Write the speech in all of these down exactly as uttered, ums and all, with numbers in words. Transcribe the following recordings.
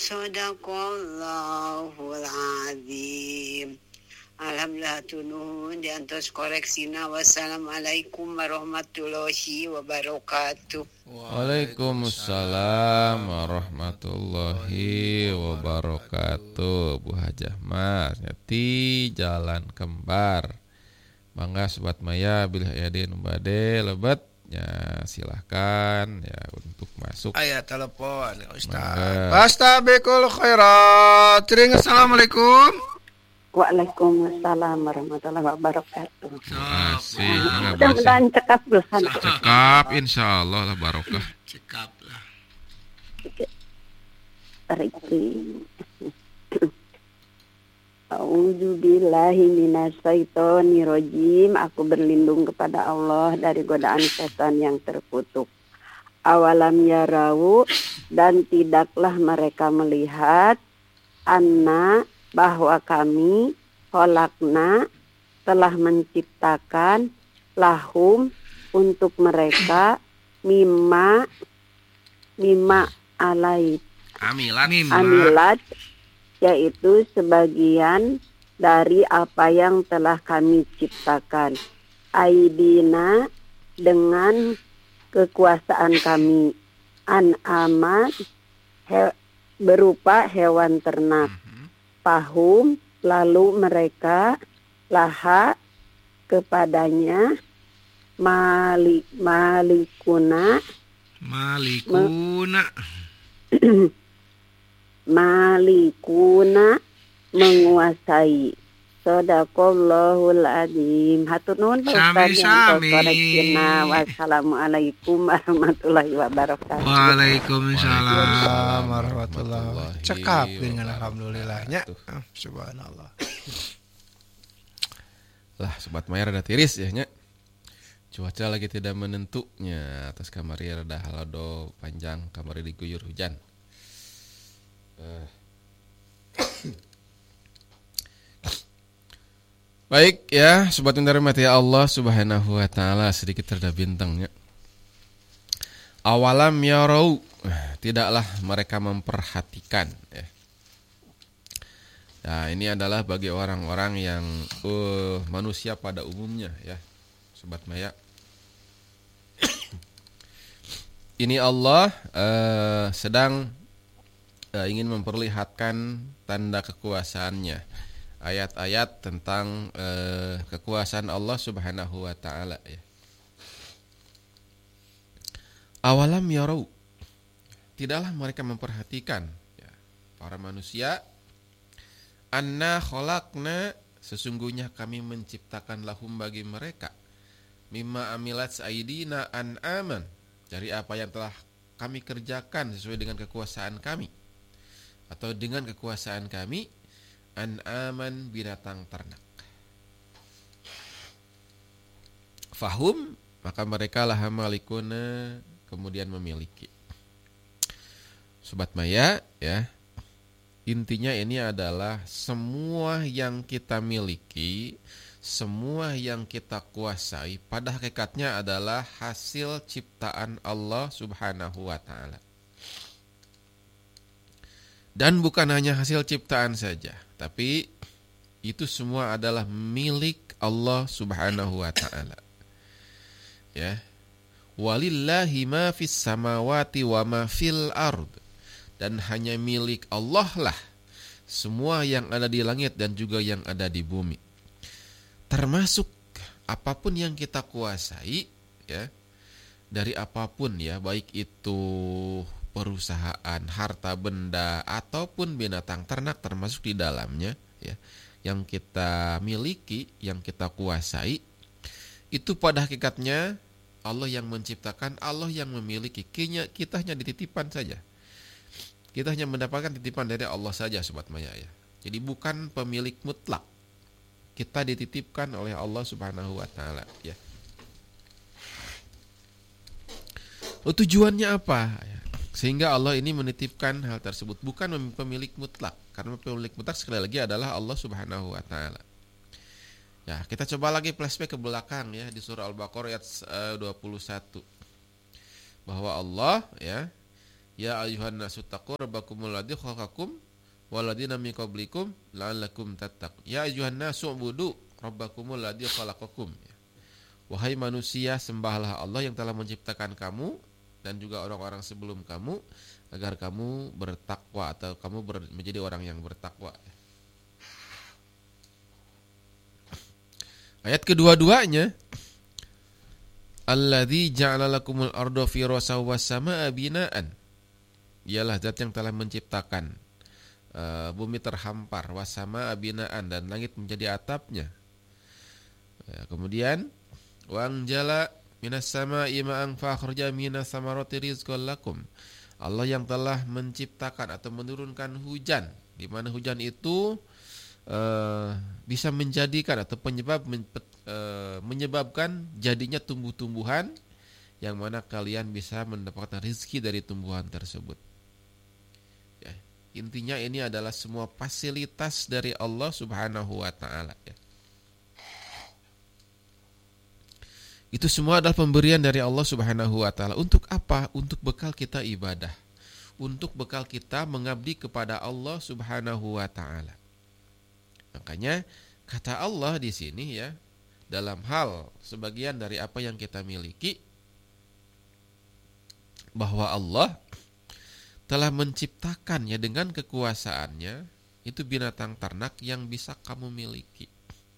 Shadaqallahul azim. Alhamdulillah tunuhun diantos koreksina. Wassalamualaikum warahmatullahi wabarakatuh. Waalaikumsalam warahmatullahi wabarakatuh. Bu Hajah Mas nyati jalan kembar. Mangga sobat Maya bilih yadin bade lebet ya silahkan ya untuk masuk. Aya telepon Ustaz. Fastabiqul khairat. Tring assalamualaikum. Waalaikumsalam warahmatullahi wabarakatuh. Masih, mudah-mudahan cekap duluan. Cekap, insya Allah lah barokah. Cekap lah. Riki. A'udzubillahi minasyaitonirrajim. Aku berlindung kepada Allah dari godaan setan yang terkutuk. Awalam yarau, dan tidaklah mereka melihat anna, bahwa kami kholakna telah menciptakan lahum untuk mereka mimma mimma alait amilat amilat yaitu sebagian dari apa yang telah kami ciptakan aidina dengan kekuasaan kami an'aman he, berupa hewan ternak. Pahum, lalu mereka laha kepadanya mali, malikuna malikuna me, malikuna menguasai. Shadaqallahul azim. Hatur nuhun Pak Ustaz yang koreksina. Wassalamualaikum warahmatullahi wabarakatuh. Waalaikumsalam warahmatullahi wabarakatuh. Cekap dengan alhamdulillahnya. Subhanallah. Lah sobat Maya rada tiris ya nya. Cuaca lagi tidak menentunya. Atas kamari rada halado panjang, kamari diguyur hujan. Uh. Baik ya, sobat yang dirahmati Allah Subhanahu wa taala, sedikit terda bintangnya. Awalam yarau, tidaklah mereka memperhatikan ya. Nah, ini adalah bagi orang-orang yang uh, manusia pada umumnya ya, sobat Maya. Ini Allah uh, sedang uh, ingin memperlihatkan tanda kekuasaannya. Ayat-ayat tentang eh, kekuasaan Allah Subhanahu wa taala ya. Awalam yarau, tidaklah mereka memperhatikan ya, para manusia anna khalaqna, sesungguhnya kami menciptakan lahum bagi mereka mimma amilat aidina an'aman, dari apa yang telah kami kerjakan sesuai dengan kekuasaan kami atau dengan kekuasaan kami an'aman, binatang ternak. Fahum, maka mereka lah malikuna, kemudian memiliki. Sobat Maya ya, intinya ini adalah semua yang kita miliki, semua yang kita kuasai pada hakikatnya adalah hasil ciptaan Allah Subhanahu wa taala. Dan bukan hanya hasil ciptaan saja, tapi itu semua adalah milik Allah Subhanahu wa taala. Ya. Walillahi ma fis samawati wa ma fil ard. Dan hanya milik Allah lah semua yang ada di langit dan juga yang ada di bumi. Termasuk apapun yang kita kuasai ya. Dari apapun ya, baik itu perusahaan, harta benda ataupun binatang ternak termasuk di dalamnya ya, yang kita miliki, yang kita kuasai, itu pada hakikatnya Allah yang menciptakan, Allah yang memiliki. Kita hanya dititipkan saja. Kita hanya mendapatkan titipan dari Allah saja sobat Maya ya. Jadi bukan pemilik mutlak. Kita dititipkan oleh Allah Subhanahu wa taala ya. Oh, tujuannya apa? Sehingga Allah ini menitipkan hal tersebut, bukan pemilik mutlak. Karena pemilik mutlak sekali lagi adalah Allah Subhanahu wa taala. Ya, kita coba lagi flashback ke belakang ya di surah Al-Baqarah ayat dua puluh satu. Bahwa Allah ya Ya ayuhan nasu taqu rabbakumul ladzi khalaqakum waladina min qablikum la'allakum tattaqun. Ya ayuhan nasu ubudu rabbakumul ladzi khalaqakum. Wahai manusia, sembahlah Allah yang telah menciptakan kamu dan juga orang-orang sebelum kamu agar kamu bertakwa atau kamu ber, menjadi orang yang bertakwa. Ayat kedua-duanya, alladzi ja'ala lakumul arda firasyan was samaa'a binaan. Dialah zat yang telah menciptakan uh, bumi terhampar, was samaa'a binaan, dan langit menjadi atapnya. Ya, kemudian wa anjala minas samaa'i ma'an fa akhraja minas samarati rizqan lakum. Allah yang telah menciptakan atau menurunkan hujan, di mana hujan itu Uh, bisa menjadikan atau penyebab men, uh, menyebabkan jadinya tumbuh-tumbuhan yang mana kalian bisa mendapatkan rezeki dari tumbuhan tersebut. Ya, intinya ini adalah semua fasilitas dari Allah Subhanahu wa taala, ya. Itu semua adalah pemberian dari Allah Subhanahu wa taala. Untuk apa? Untuk bekal kita ibadah. Untuk bekal kita mengabdi kepada Allah Subhanahu wa taala. Makanya kata Allah di sini, ya, dalam hal sebagian dari apa yang kita miliki, bahwa Allah telah menciptakan, ya, dengan kekuasaannya itu binatang ternak yang bisa kamu miliki.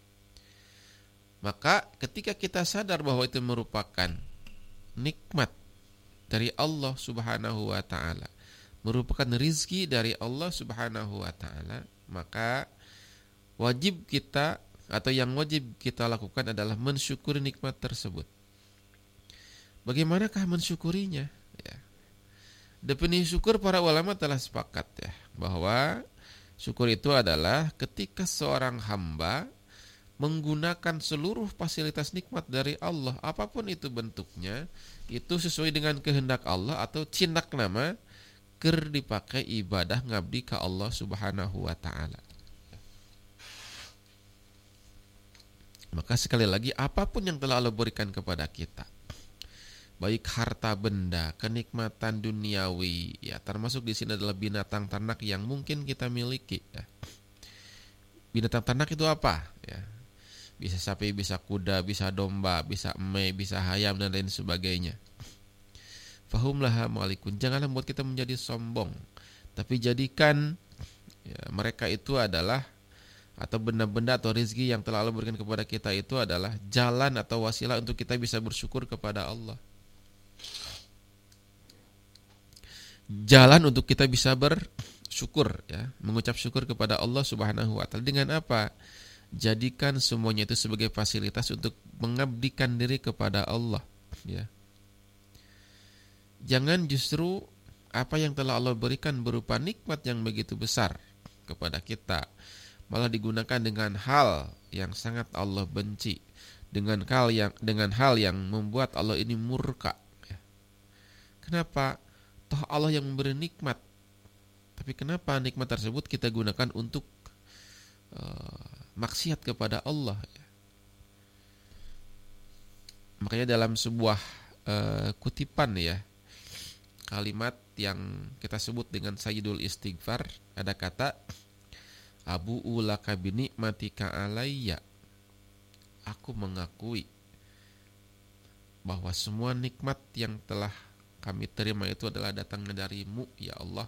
Maka ketika kita sadar bahwa itu merupakan nikmat dari Allah Subhanahu wa taala, merupakan rizki dari Allah Subhanahu wa taala, maka wajib kita atau yang wajib kita lakukan adalah mensyukuri nikmat tersebut. Bagaimanakah mensyukurinya? Ya. Definisi syukur para ulama telah sepakat, ya, bahwa syukur itu adalah ketika seorang hamba menggunakan seluruh fasilitas nikmat dari Allah, apapun itu bentuknya, itu sesuai dengan kehendak Allah atau cindak nama keur dipakai ibadah ngabdi ka Allah Subhanahu wa taala. Maka sekali lagi, apapun yang telah Allah berikan kepada kita, baik harta benda, kenikmatan duniawi, ya, termasuk di sini adalah binatang ternak yang mungkin kita miliki, ya. Binatang ternak itu apa? Ya, bisa sapi, bisa kuda, bisa domba, bisa emeh, bisa hayam, dan lain sebagainya. Fahum laha malikun. Janganlah membuat kita menjadi sombong, tapi jadikan, ya, mereka itu adalah, atau benda-benda atau rezeki yang telah Allah berikan kepada kita itu adalah jalan atau wasilah untuk kita bisa bersyukur kepada Allah. Jalan untuk kita bisa bersyukur, ya, mengucap syukur kepada Allah Subhanahu wa taala. Dengan apa? Jadikan semuanya itu sebagai fasilitas untuk mengabdikan diri kepada Allah, ya. Jangan justru apa yang telah Allah berikan berupa nikmat yang begitu besar kepada kita malah digunakan dengan hal yang sangat Allah benci, dengan hal yang dengan hal yang membuat Allah ini murka, ya. Kenapa? Toh Allah yang memberi nikmat, tapi kenapa nikmat tersebut kita gunakan untuk uh, maksiat kepada Allah, ya. Makanya dalam sebuah uh, kutipan, ya, kalimat yang kita sebut dengan Sayyidul Istighfar, ada kata Abu ulaka binikmatika alayya. Aku mengakui bahwa semua nikmat yang telah kami terima itu adalah datangnya darimu, ya Allah.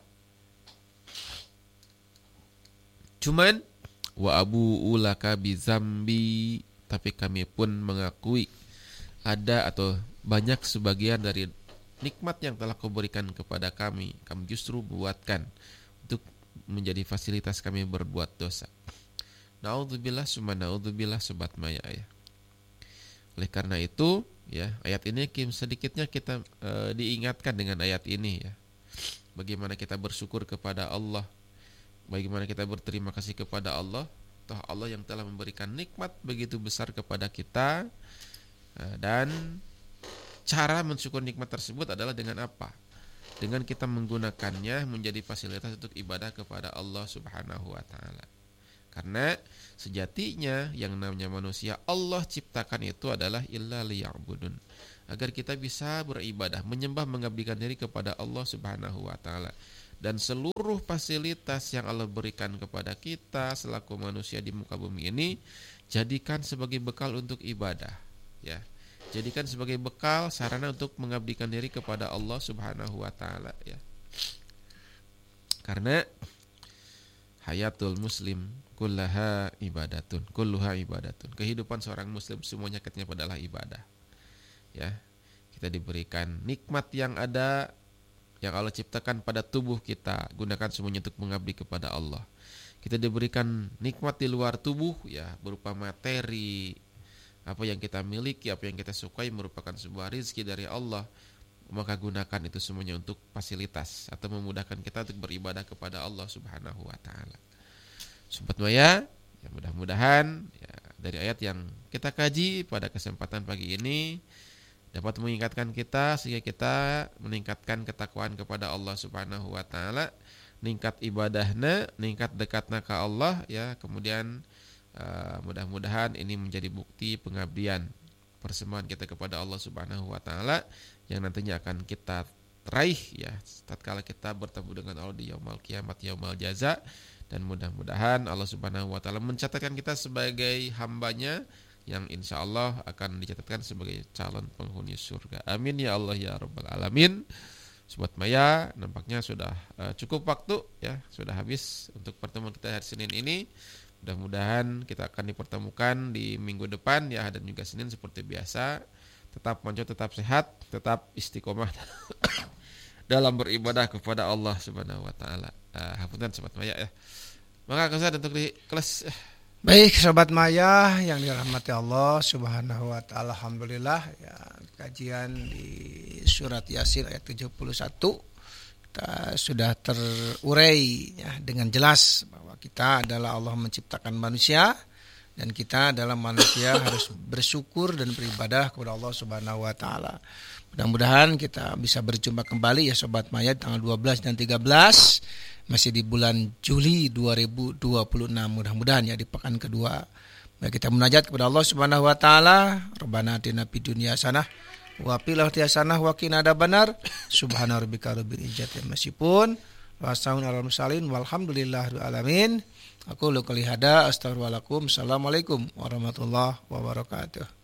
Cuman wa abu ulaka bizambi, tapi kami pun mengakui ada atau banyak sebagian dari nikmat yang telah kau berikan kepada kami, kami justru buatkan untuk menjadi fasilitas kami berbuat dosa. Naudzubillah summa naudzubillah, sobat maya, ya. Oleh karena itu, ya, ayat ini Kim sedikitnya kita e, diingatkan dengan ayat ini, ya. Bagaimana kita bersyukur kepada Allah, bagaimana kita berterima kasih kepada Allah. Toh Allah yang telah memberikan nikmat begitu besar kepada kita, e, dan cara mensyukur nikmat tersebut adalah dengan apa? Dengan kita menggunakannya menjadi fasilitas untuk ibadah kepada Allah Subhanahu wa taala. Karena sejatinya yang namanya manusia Allah ciptakan itu adalah illa liya'budun, agar kita bisa beribadah, menyembah, mengabdikan diri kepada Allah Subhanahu wa taala. Dan seluruh fasilitas yang Allah berikan kepada kita selaku manusia di muka bumi ini, jadikan sebagai bekal untuk ibadah, ya. Jadikan sebagai bekal sarana untuk mengabdikan diri kepada Allah Subhanahu wa taala, ya. Karena hayatul muslim kullaha ibadatun, kulluha ibadatun. Kehidupan seorang muslim semuanya katanya adalah ibadah. Ya. Kita diberikan nikmat yang ada yang Allah ciptakan pada tubuh kita, gunakan semuanya untuk mengabdi kepada Allah. Kita diberikan nikmat di luar tubuh, ya, berupa materi, apa yang kita miliki, apa yang kita sukai merupakan sebuah rezeki dari Allah. Maka gunakan itu semuanya untuk fasilitas atau memudahkan kita untuk beribadah kepada Allah Subhanahu wa taala. Sobat Maya, ya mudah-mudahan ya, dari ayat yang kita kaji pada kesempatan pagi ini dapat mengingatkan kita sehingga kita meningkatkan ketakwaan kepada Allah Subhanahu wa taala, ningkat ibadahna, ningkat dekatna ke Allah, ya. Kemudian uh, mudah-mudahan ini menjadi bukti pengabdian persembahan kita kepada Allah Subhanahu wa taala yang nantinya akan kita raih, ya, tatkala kita bertemu dengan Allah di yaumul kiamat, yaumul jaza. Dan mudah-mudahan Allah Subhanahu wa taala mencatatkan kita sebagai hambanya yang insya Allah akan dicatatkan sebagai calon penghuni surga. Amin ya Allah ya Rabbal Alamin. Sobat Maya, nampaknya sudah uh, cukup waktu, ya, sudah habis untuk pertemuan kita hari Senin ini. Mudah-mudahan kita akan dipertemukan di minggu depan, ya, dan juga Senin seperti biasa. Tetap manjur, tetap sehat, tetap istiqomah dalam beribadah kepada Allah Subhanahu wa taala. Uh, hapunten Sobat Maya, ya. Maka kesad untuk di kelas uh, Baik Sobat Maya yang dirahmati Allah Subhanahu wa taala, alhamdulillah, ya, kajian di surat Yasin ayat tujuh puluh satu kita sudah terurai, ya, dengan jelas bahwa kita adalah Allah menciptakan manusia dan kita adalah manusia harus bersyukur dan beribadah kepada Allah Subhanahu wa taala. Mudah-mudahan kita bisa berjumpa kembali, ya Sobat Maya, tanggal dua belas dan tiga belas masih di bulan Juli dua ribu dua puluh enam. Mudah-mudahan, ya, di pekan kedua mari kita munajat kepada Allah Subhanahu wa taala. Rabbana atina fid dunya hasanah wa fil akhirati hasanah wa qina adzabannar. Subhana rabbika rabbil izzati amma yasifun wa salamun alal mursalin walhamdulillahirabbil alamin. Aku lu qouli hada astaghfirullahaladzim. Assalamualaikum warahmatullahi wabarakatuh.